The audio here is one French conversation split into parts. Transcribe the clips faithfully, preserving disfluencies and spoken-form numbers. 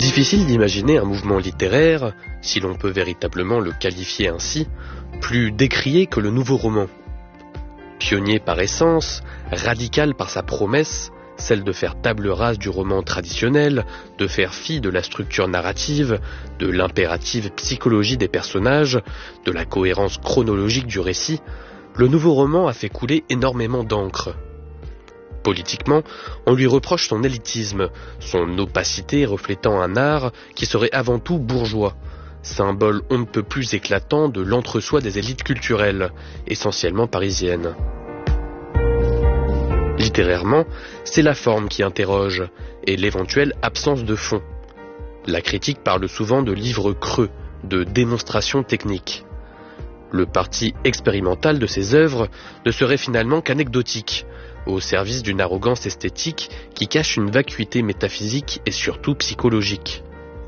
Difficile d'imaginer un mouvement littéraire, si l'on peut véritablement le qualifier ainsi, plus décrié que le nouveau roman. Pionnier par essence, radical par sa promesse, celle de faire table rase du roman traditionnel, de faire fi de la structure narrative, de l'impérative psychologie des personnages, de la cohérence chronologique du récit, le nouveau roman a fait couler énormément d'encre. Politiquement, on lui reproche son élitisme, son opacité reflétant un art qui serait avant tout bourgeois, symbole on ne peut plus éclatant de l'entre-soi des élites culturelles, essentiellement parisiennes. Littérairement, c'est la forme qui interroge, et l'éventuelle absence de fond. La critique parle souvent de livres creux, de démonstrations techniques. Le parti expérimental de ces œuvres ne serait finalement qu'anecdotique, au service d'une arrogance esthétique qui cache une vacuité métaphysique et surtout psychologique.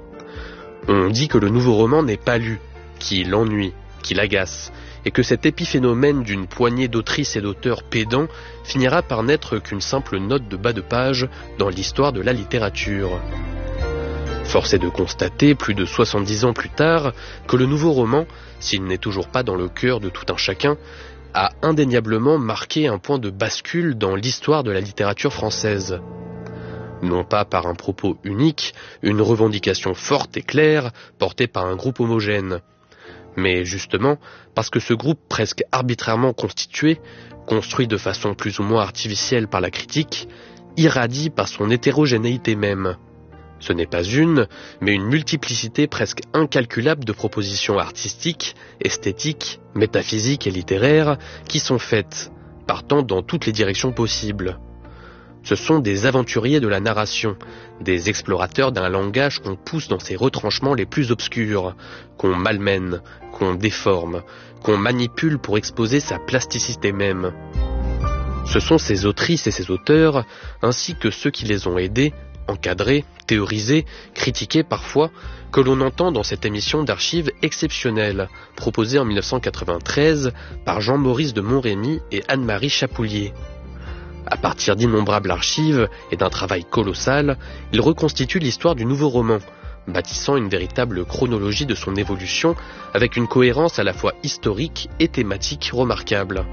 On dit que le nouveau roman n'est pas lu, qu'il ennuie, qu'il agace, et que cet épiphénomène d'une poignée d'autrices et d'auteurs pédants finira par n'être qu'une simple note de bas de page dans l'histoire de la littérature. Force est de constater, plus de soixante-dix ans plus tard, que le nouveau roman, s'il n'est toujours pas dans le cœur de tout un chacun, a indéniablement marqué un point de bascule dans l'histoire de la littérature française. Non pas par un propos unique, une revendication forte et claire, portée par un groupe homogène, mais justement parce que ce groupe presque arbitrairement constitué, construit de façon plus ou moins artificielle par la critique, irradie par son hétérogénéité même. Ce n'est pas une, mais une multiplicité presque incalculable de propositions artistiques, esthétiques, métaphysiques et littéraires qui sont faites, partant dans toutes les directions possibles. Ce sont des aventuriers de la narration, des explorateurs d'un langage qu'on pousse dans ses retranchements les plus obscurs, qu'on malmène, qu'on déforme, qu'on manipule pour exposer sa plasticité même. Ce sont ces autrices et ces auteurs, ainsi que ceux qui les ont aidés, encadrés, théorisés, critiqués parfois, que l'on entend dans cette émission d'archives exceptionnelle, proposée en mille neuf cent quatre-vingt-treize par Jean-Maurice de Montremy et Anne-Marie Chapoulier. À partir d'innombrables archives et d'un travail colossal, il reconstitue l'histoire du nouveau roman, bâtissant une véritable chronologie de son évolution avec une cohérence à la fois historique et thématique remarquable.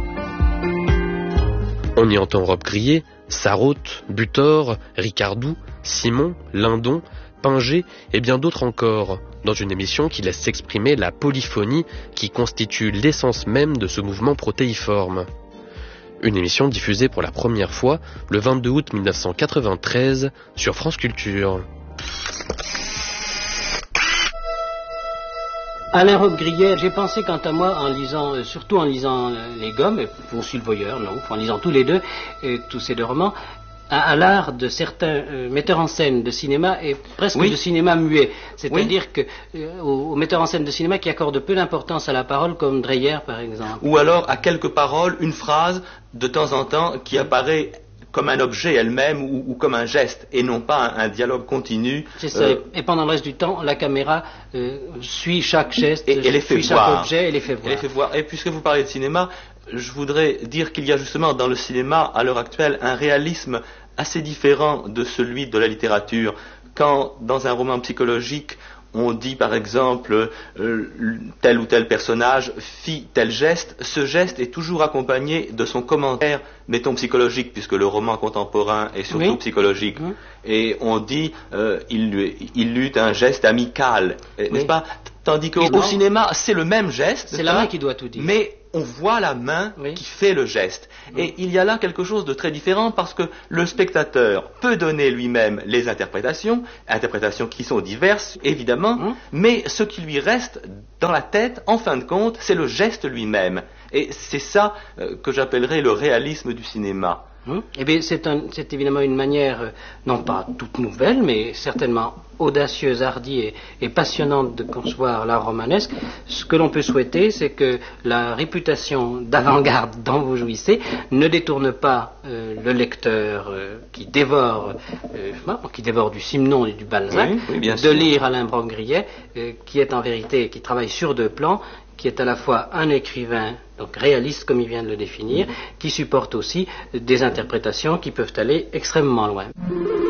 On y entend Robbe-Grillet, Sarraute, Butor, Ricardou, Simon, Lindon, Pinget et bien d'autres encore, dans une émission qui laisse s'exprimer la polyphonie qui constitue l'essence même de ce mouvement protéiforme. Une émission diffusée pour la première fois le vingt-deux août mille neuf cent quatre-vingt-treize sur France Culture. Alain Robbe-Grillet, j'ai pensé quant à moi en lisant, euh, surtout en lisant euh, Les Gommes, et pour le Voyeur, non, en lisant tous les deux, euh, tous ces deux romans, à, à l'art de certains euh, metteurs en scène de cinéma et presque oui. de cinéma muet. C'est-à-dire oui. que euh, aux, aux metteurs en scène de cinéma qui accordent peu d'importance à la parole, comme Dreyer par exemple. Ou alors à quelques paroles, une phrase de temps en temps qui apparaît comme un objet elle-même ou, ou comme un geste, et non pas un, un dialogue continu. C'est ça, euh, et pendant le reste du temps, la caméra euh, suit chaque geste, et, et les fait suit voir. chaque objet et les fait voir. Et, les fait voir. Et puisque vous parlez de cinéma, je voudrais dire qu'il y a justement dans le cinéma, à l'heure actuelle, un réalisme assez différent de celui de la littérature. Quand, dans un roman psychologique, on dit par exemple euh, tel ou tel personnage fit tel geste, ce geste est toujours accompagné de son commentaire, mettons psychologique, puisque le roman contemporain est surtout oui. psychologique. Oui. Et on dit euh, il, il eut un geste amical, oui. n'est-ce pas? Tandis qu'au cinéma, c'est le même geste. C'est la main qui doit tout dire. Mais on voit la main oui. qui fait le geste. Oui. Et il y a là quelque chose de très différent parce que le spectateur peut donner lui-même les interprétations, interprétations qui sont diverses, évidemment, oui. mais ce qui lui reste dans la tête, en fin de compte, c'est le geste lui-même. Et c'est ça euh, que j'appellerais le réalisme du cinéma. Hum. Eh bien, c'est, un, c'est évidemment une manière, euh, non pas toute nouvelle, mais certainement audacieuse, hardie et, et passionnante de concevoir l'art romanesque. Ce que l'on peut souhaiter, c'est que la réputation d'avant-garde dont vous jouissez ne détourne pas euh, le lecteur euh, qui dévore, euh, qui dévore du Simenon et du Balzac, oui, oui, bien de sûr. lire Alain Robbe-Grillet, euh, qui est en vérité, qui travaille sur deux plans, qui est à la fois un écrivain, donc réaliste comme il vient de le définir, qui supporte aussi des interprétations qui peuvent aller extrêmement loin.